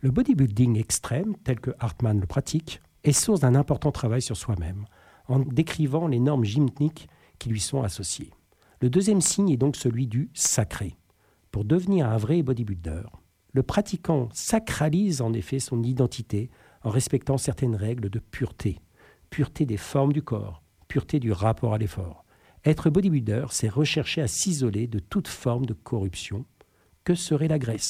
Le bodybuilding extrême, tel que Hartmann le pratique, est source d'un important travail sur soi-même, en décrivant les normes gymniques qui lui sont associées. Le deuxième signe est donc celui du sacré. Pour devenir un vrai bodybuilder, le pratiquant sacralise en effet son identité en respectant certaines règles de pureté. Pureté des formes du corps, pureté du rapport à l'effort. Être bodybuilder, c'est rechercher à s'isoler de toute forme de corruption. Que serait la graisse ?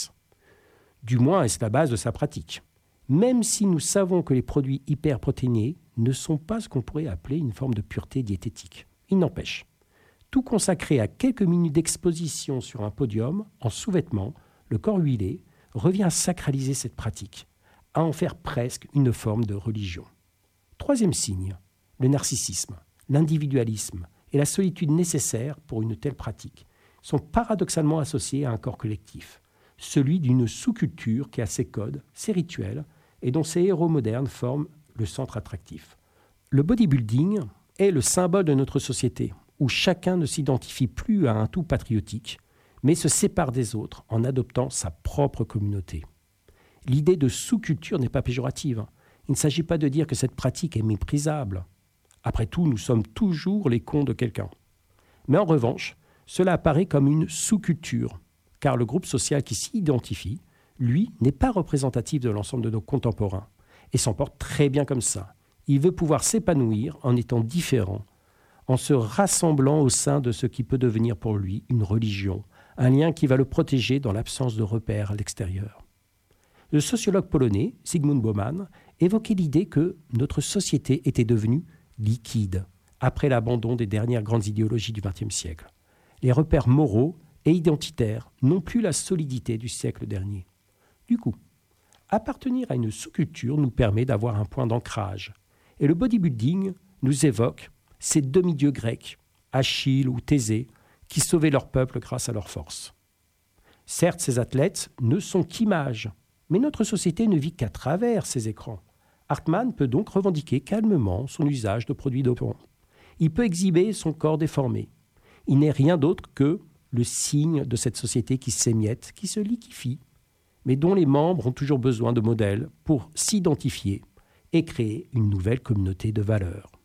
Du moins, est-ce la base de sa pratique. Même si nous savons que les produits hyperprotéinés ne sont pas ce qu'on pourrait appeler une forme de pureté diététique. Il n'empêche, tout consacré à quelques minutes d'exposition sur un podium, en sous-vêtements, le corps huilé, revient à sacraliser cette pratique, à en faire presque une forme de religion. Troisième signe, le narcissisme, l'individualisme et la solitude nécessaires pour une telle pratique sont paradoxalement associés à un corps collectif, celui d'une sous-culture qui a ses codes, ses rituels et dont ses héros modernes forment le centre attractif. Le bodybuilding est le symbole de notre société, où chacun ne s'identifie plus à un tout patriotique, mais se sépare des autres en adoptant sa propre communauté. L'idée de sous-culture n'est pas péjorative. Il ne s'agit pas de dire que cette pratique est méprisable. Après tout, nous sommes toujours les cons de quelqu'un. Mais en revanche, cela apparaît comme une sous-culture, car le groupe social qui s'y identifie, lui, n'est pas représentatif de l'ensemble de nos contemporains, et s'en porte très bien comme ça. Il veut pouvoir s'épanouir en étant différent, en se rassemblant au sein de ce qui peut devenir pour lui une religion, un lien qui va le protéger dans l'absence de repères à l'extérieur. Le sociologue polonais, Zygmunt Bauman, évoquait l'idée que notre société était devenue liquide, après l'abandon des dernières grandes idéologies du XXe siècle. Les repères moraux et identitaires n'ont plus la solidité du siècle dernier. Du coup, appartenir à une sous-culture nous permet d'avoir un point d'ancrage. Et le bodybuilding nous évoque ces demi-dieux grecs, Achille ou Thésée, qui sauvaient leur peuple grâce à leur force. Certes, ces athlètes ne sont qu'images, mais notre société ne vit qu'à travers ces écrans. Hartmann peut donc revendiquer calmement son usage de produits dopants. Il peut exhiber son corps déformé. Il n'est rien d'autre que le signe de cette société qui s'émiette, qui se liquéfie, mais dont les membres ont toujours besoin de modèles pour s'identifier et créer une nouvelle communauté de valeurs.